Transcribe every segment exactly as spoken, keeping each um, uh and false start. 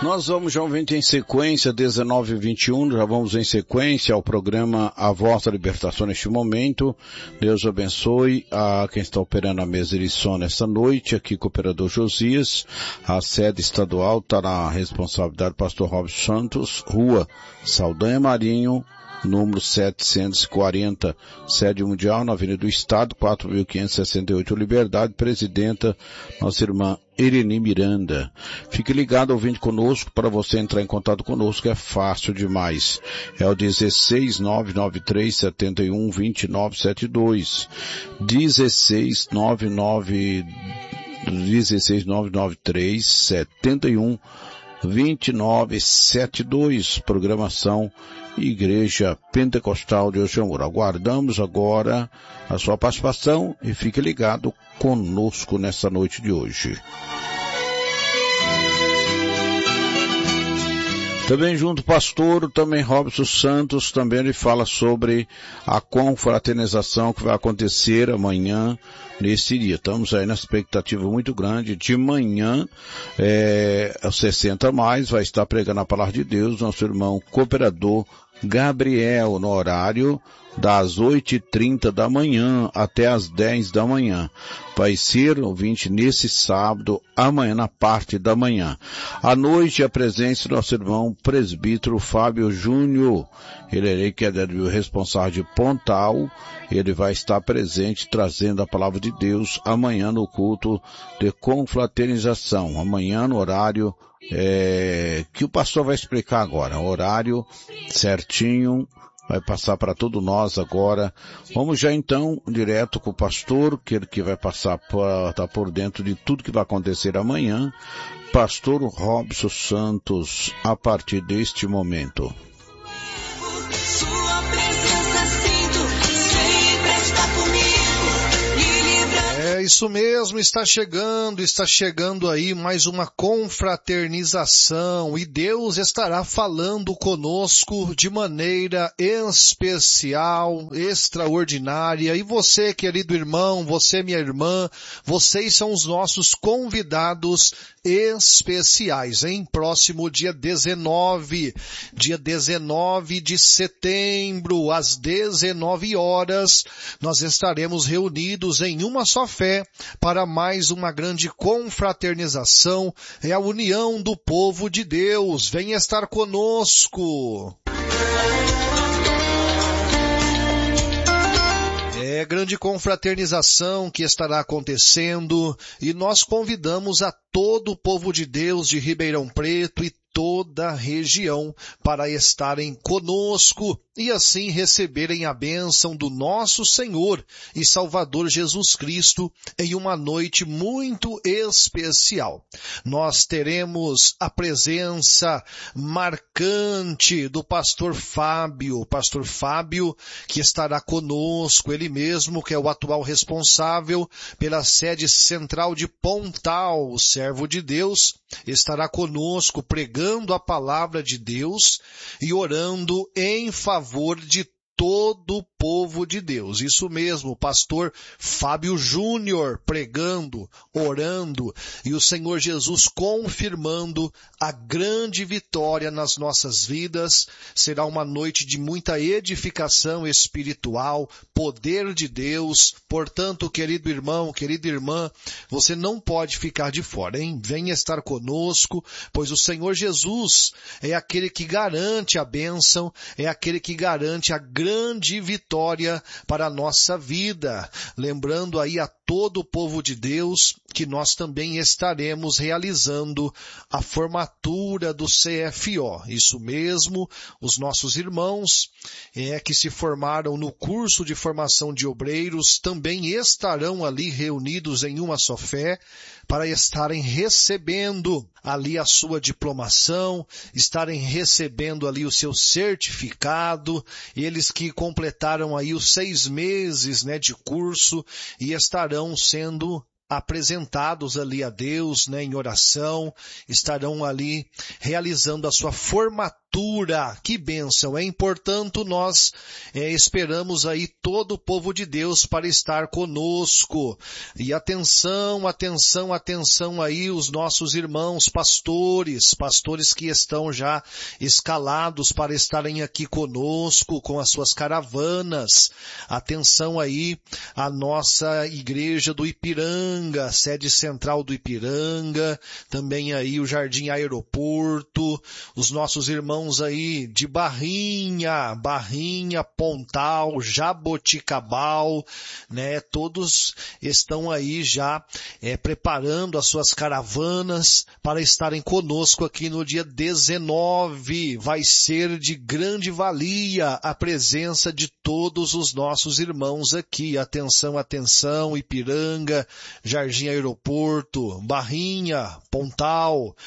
Nós vamos já em sequência, dezenove e vinte e um, já vamos em sequência ao programa A Voz da Libertação neste momento. Deus abençoe a quem está operando a mesa de som nesta noite, aqui com o operador Josias. A sede estadual está na responsabilidade do pastor Robson Santos, Rua Saldanha Marinho, número setecentos e quarenta, sede mundial, na Avenida do Estado, quatro mil quinhentos e sessenta e oito, Liberdade, presidenta, nossa irmã Irene Miranda. Fique ligado, ouvinte conosco, para você entrar em contato conosco, é fácil demais. É o dezesseis nove nove três sete um dois nove sete dois, dezesseis nove nove, dezesseis nove nove três sete um dois nove sete dois, programação Igreja Pentecostal de Oxamur. Aguardamos agora a sua participação e fique ligado conosco nessa noite de hoje. Também junto o pastor, também Robson Santos, também ele fala sobre a confraternização que vai acontecer amanhã, nesse dia. Estamos aí na expectativa muito grande. De manhã, é, sessenta mais, vai estar pregando a palavra de Deus, nosso irmão cooperador Gabriel, no horário das oito e trinta da manhã até as dez da manhã. Vai ser, ouvinte, nesse sábado, amanhã, na parte da manhã. À noite, a presença do nosso irmão presbítero Fábio Júnior. Ele é que é o responsável de Pontal. Ele vai estar presente, trazendo a palavra de Deus amanhã no culto de confraternização. Amanhã, no horário é, que o pastor vai explicar agora. Horário certinho. Vai passar para todos nós agora. Vamos já então direto com o pastor, que ele que vai passar para estar por dentro de tudo que vai acontecer amanhã. Pastor Robson Santos, a partir deste momento. Sua presença sinto, sempre está comigo, me livra. É isso mesmo, está chegando, está chegando aí mais uma confraternização e Deus estará falando conosco de maneira especial, extraordinária. E você, querido irmão, você, minha irmã, vocês são os nossos convidados especiais, em próximo dia dezenove, dia dezenove de setembro, às dezenove horas, nós estaremos reunidos em uma só fé para mais uma grande confraternização, é a união do povo de Deus. Venha estar conosco. É grande confraternização que estará acontecendo e nós convidamos a todo o povo de Deus de Ribeirão Preto e toda a região para estarem conosco e assim receberem a bênção do nosso Senhor e Salvador Jesus Cristo em uma noite muito especial. Nós teremos a presença marcante do pastor Fábio, pastor Fábio que estará conosco, ele mesmo que é o atual responsável pela sede central de Pontal, o servo de Deus, estará conosco pregando a palavra de Deus e orando em favor de todo o povo de Deus. Isso mesmo, o pastor Fábio Júnior pregando, orando e o Senhor Jesus confirmando a grande vitória nas nossas vidas. Será uma noite de muita edificação espiritual, poder de Deus. Portanto, querido irmão, querida irmã, você não pode ficar de fora, hein? Venha estar conosco, pois o Senhor Jesus é aquele que garante a bênção, é aquele que garante a grande vitória para a nossa vida. Lembrando aí a todo o povo de Deus que nós também estaremos realizando a formatura do C F O. Isso mesmo, os nossos irmãos é, que se formaram no curso de formação de obreiros também estarão ali reunidos em uma só fé para estarem recebendo ali a sua diplomação, estarem recebendo ali o seu certificado, eles que completaram aí os seis meses, né, de curso e estarão sendo apresentados ali a Deus, né, em oração, estarão ali realizando a sua formatura formatura. Que bênção, hein? Portanto, nós é, esperamos aí todo o povo de Deus para estar conosco. E atenção, atenção, atenção aí os nossos irmãos pastores, pastores que estão já escalados para estarem aqui conosco com as suas caravanas. Atenção aí a nossa igreja do Ipiranga, sede central do Ipiranga, também aí o Jardim Aeroporto, os nossos irmãos aí de Barrinha, Barrinha, Pontal, Jaboticabal, né? Todos estão aí já é, preparando as suas caravanas para estarem conosco aqui no dia dezenove. Vai ser de grande valia a presença de todos os nossos irmãos aqui. Atenção, atenção, Ipiranga, Jardim Aeroporto, Barrinha, Pontal,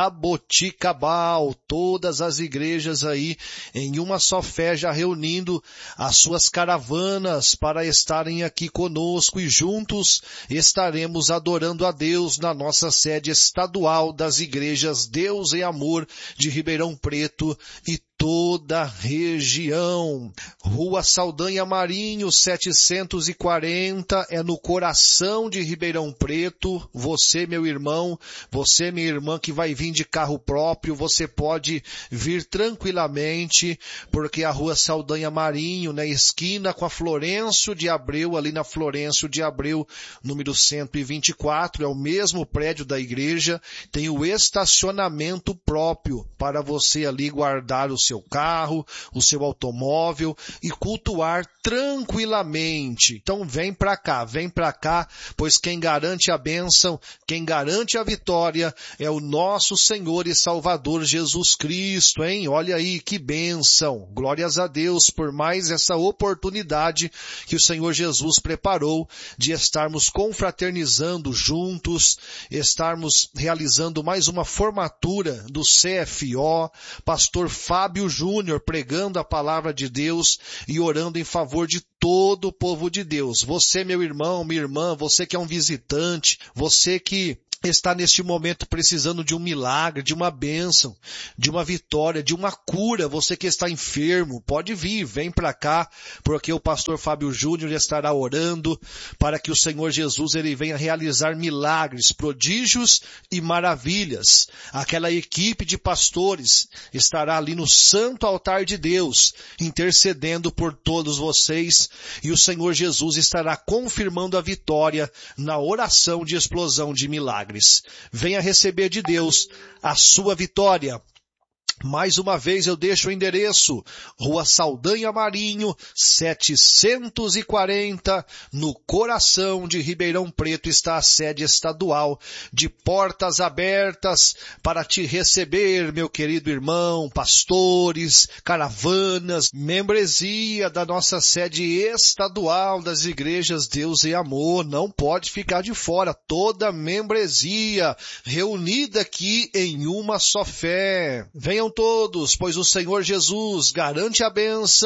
Jaboticabal, todas as igrejas aí em uma só fé já reunindo as suas caravanas para estarem aqui conosco e juntos estaremos adorando a Deus na nossa sede estadual das igrejas Deus e Amor de Ribeirão Preto e toda a região. Rua Saldanha Marinho, setecentos e quarenta, é no coração de Ribeirão Preto. Você, meu irmão, você, minha irmã, que vai vir de carro próprio, você pode vir tranquilamente, porque a Rua Saldanha Marinho, na esquina com a Florencio de Abreu, ali na Florencio de Abreu, número cento e vinte e quatro, é o mesmo prédio da igreja, tem o estacionamento próprio para você ali guardar o seu seu carro, o seu automóvel e cultuar tranquilamente. Então vem pra cá, vem pra cá, pois quem garante a bênção, quem garante a vitória é o nosso Senhor e Salvador Jesus Cristo, hein? Olha aí que bênção. Glórias a Deus por mais essa oportunidade que o Senhor Jesus preparou de estarmos confraternizando juntos, estarmos realizando mais uma formatura do C F O, pastor Fábio Júnior pregando a palavra de Deus e orando em favor de todo o povo de Deus. Você, meu irmão, minha irmã, você que é um visitante, você que está neste momento precisando de um milagre, de uma bênção, de uma vitória, de uma cura, você que está enfermo, pode vir, vem para cá, porque o pastor Fábio Júnior estará orando para que o Senhor Jesus ele venha realizar milagres, prodígios e maravilhas. Aquela equipe de pastores estará ali no santo altar de Deus, intercedendo por todos vocês, e o Senhor Jesus estará confirmando a vitória na oração de explosão de milagres. Venha receber de Deus a sua vitória. Mais uma vez eu deixo o endereço, Rua Saldanha Marinho, setecentos e quarenta, no coração de Ribeirão Preto está a sede estadual, de portas abertas para te receber, meu querido irmão, pastores, caravanas, membresia da nossa sede estadual das igrejas Deus e Amor. Não pode ficar de fora, toda membresia reunida aqui em uma só fé. Venham todos, pois o Senhor Jesus garante a bênção